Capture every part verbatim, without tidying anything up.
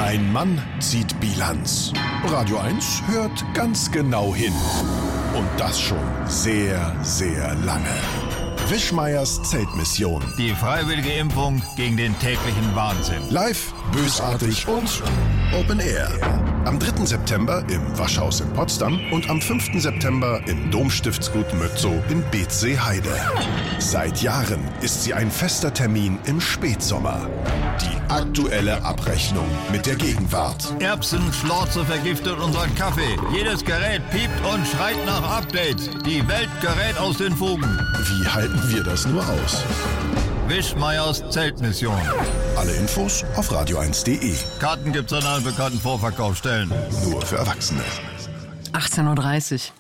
Ein Mann zieht Bilanz. Radio eins hört ganz genau hin. Und das schon sehr, sehr lange. Wischmeiers Zeltmission. Die freiwillige Impfung gegen den täglichen Wahnsinn. Live, bösartig und Open Air. Am dritten September im Waschhaus in Potsdam und am fünften September im Domstiftsgut Mötzow in Beetzsee-Heide. Seit Jahren ist sie ein fester Termin im Spätsommer. Die aktuelle Abrechnung mit der Gegenwart. Erbsen, Schlorze vergiftet unseren Kaffee. Jedes Gerät piept und schreit nach Updates. Die Welt gerät aus den Fugen. Wie halten wir das nur aus? Wischmeiers Zeltmission. Alle Infos auf radio eins punkt de. Karten gibt's an allen bekannten Vorverkaufsstellen. Nur für Erwachsene. achtzehn Uhr dreißig.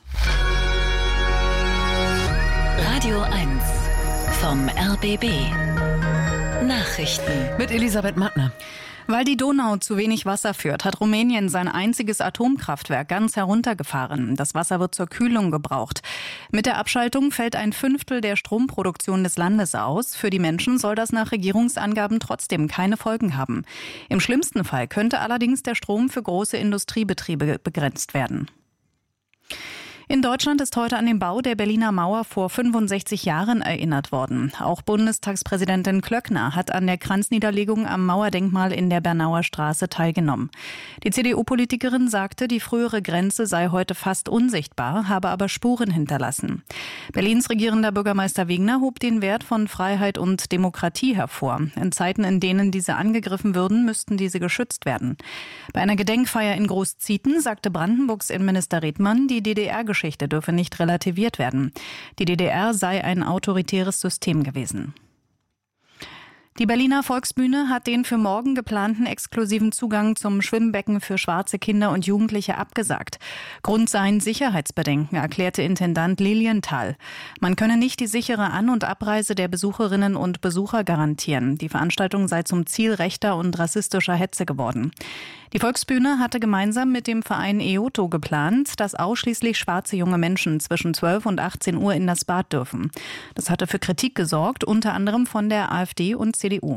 Radio eins vom R B B. Nachrichten. Mit Elisabeth Mattner. Weil die Donau zu wenig Wasser führt, hat Rumänien sein einziges Atomkraftwerk ganz heruntergefahren. Das Wasser wird zur Kühlung gebraucht. Mit der Abschaltung fällt ein Fünftel der Stromproduktion des Landes aus. Für die Menschen soll das nach Regierungsangaben trotzdem keine Folgen haben. Im schlimmsten Fall könnte allerdings der Strom für große Industriebetriebe begrenzt werden. In Deutschland ist heute an den Bau der Berliner Mauer vor fünfundsechzig Jahren erinnert worden. Auch Bundestagspräsidentin Klöckner hat an der Kranzniederlegung am Mauerdenkmal in der Bernauer Straße teilgenommen. Die C D U-Politikerin sagte, die frühere Grenze sei heute fast unsichtbar, habe aber Spuren hinterlassen. Berlins regierender Bürgermeister Wegner hob den Wert von Freiheit und Demokratie hervor. In Zeiten, in denen diese angegriffen würden, müssten diese geschützt werden. Bei einer Gedenkfeier in Großzieten sagte Brandenburgs Innenminister Redmann, die D D R-Geschichte Geschichte dürfe nicht relativiert werden. Die D D R sei ein autoritäres System gewesen. Die Berliner Volksbühne hat den für morgen geplanten exklusiven Zugang zum Schwimmbecken für schwarze Kinder und Jugendliche abgesagt. Grund seien Sicherheitsbedenken, erklärte Intendant Lilienthal. Man könne nicht die sichere An- und Abreise der Besucherinnen und Besucher garantieren. Die Veranstaltung sei zum Ziel rechter und rassistischer Hetze geworden. Die Volksbühne hatte gemeinsam mit dem Verein E O T O geplant, dass ausschließlich schwarze junge Menschen zwischen zwölf und achtzehn Uhr in das Bad dürfen. Das hatte für Kritik gesorgt, unter anderem von der AfD und C D U.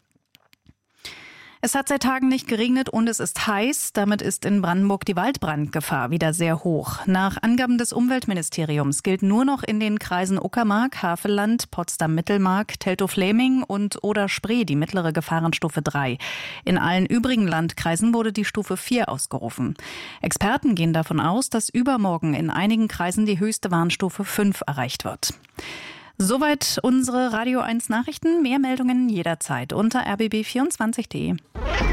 Es hat seit Tagen nicht geregnet und es ist heiß. Damit ist in Brandenburg die Waldbrandgefahr wieder sehr hoch. Nach Angaben des Umweltministeriums gilt nur noch in den Kreisen Uckermark, Havelland, Potsdam-Mittelmark, Teltow-Fläming und Oder-Spree die mittlere Gefahrenstufe drei. In allen übrigen Landkreisen wurde die Stufe vier ausgerufen. Experten gehen davon aus, dass übermorgen in einigen Kreisen die höchste Warnstufe fünf erreicht wird. Soweit unsere Radio eins Nachrichten. Mehr Meldungen jederzeit unter r b b vierundzwanzig punkt de.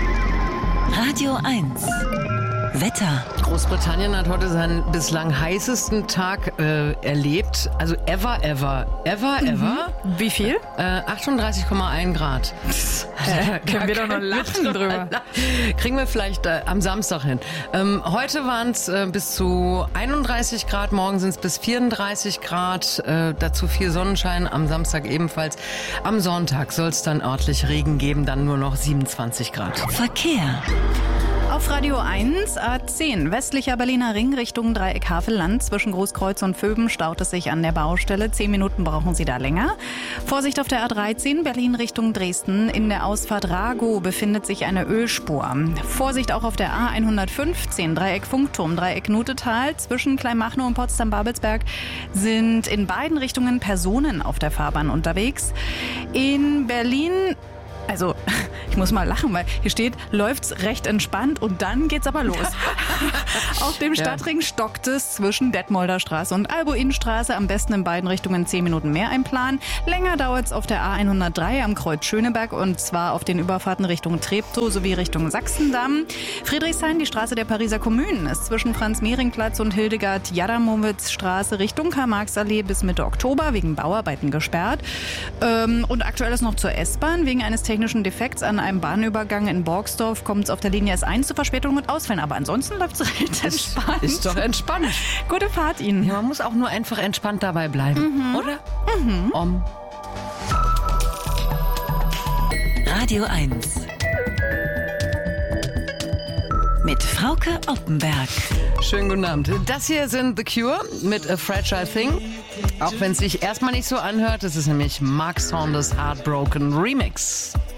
Radio eins. Wetter. Großbritannien hat heute seinen bislang heißesten Tag äh, erlebt. Also ever, ever, ever, mhm. ever. Wie viel? Äh, achtunddreißig Komma eins Grad. Äh, können wir doch noch lachen drüber. Kriegen wir vielleicht äh, am Samstag hin. Ähm, heute waren es äh, bis zu einunddreißig Grad, morgen sind es bis vierunddreißig Grad. Äh, dazu viel Sonnenschein, am Samstag ebenfalls. Am Sonntag soll es dann örtlich Regen geben, dann nur noch siebenundzwanzig Grad. Verkehr. Auf Radio eins, A zehn, westlicher Berliner Ring Richtung Dreieck Havelland. Zwischen Großkreuz und Vöben staut es sich an der Baustelle. Zehn Minuten brauchen Sie da länger. Vorsicht auf der A dreizehn, Berlin Richtung Dresden. In der Ausfahrt Ragow befindet sich eine Ölspur. Vorsicht auch auf der A hundertfünfzehn, Dreieck Funkturm, Dreieck Nutetal. Zwischen Kleinmachnow und Potsdam-Babelsberg sind in beiden Richtungen Personen auf der Fahrbahn unterwegs. In Berlin... Also, ich muss mal lachen, weil hier steht, läuft's recht entspannt und dann geht's aber los. Auf dem Stadtring stockt es zwischen Detmolder Straße und Albo-Innenstraße. Am besten in beiden Richtungen zehn Minuten mehr einplanen. Länger dauert's auf der A hundertdrei am Kreuz Schöneberg und zwar auf den Überfahrten Richtung Treptow sowie Richtung Sachsendamm. Friedrichshain, die Straße der Pariser Kommunen, ist zwischen Franz-Mehring-Platz und Hildegard-Jadamowitz-Straße Richtung Karl-Marx-Allee bis Mitte Oktober wegen Bauarbeiten gesperrt. Ähm, und aktuell ist noch zur S-Bahn wegen eines technischen Defekts an einem Bahnübergang in Borgsdorf kommt es auf der Linie S eins zu Verspätungen und Ausfällen. Aber ansonsten läuft es recht entspannt. Ist doch entspannt. Gute Fahrt Ihnen. Ja, man muss auch nur einfach entspannt dabei bleiben, Mhm. oder? Mhm. Um. Radio eins. Mit Frauke Oppenberg. Schönen guten Abend. Das hier sind The Cure mit A Fragile Thing. Auch wenn es sich erstmal nicht so anhört, das ist nämlich Mark Saunders Heartbroken Remix.